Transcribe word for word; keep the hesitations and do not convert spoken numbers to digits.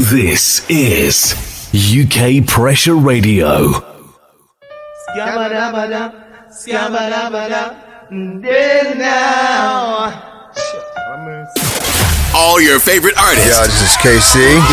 This is U K Pressure Radio. All your favorite artists. Yeah, this is K C.